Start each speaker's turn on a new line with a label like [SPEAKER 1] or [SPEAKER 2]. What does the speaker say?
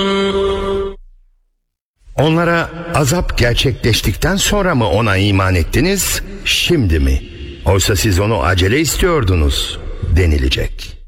[SPEAKER 1] Onlara azap gerçekleştikten sonra mı ona iman ettiniz, şimdi mi? Oysa siz onu acele istiyordunuz denilecek.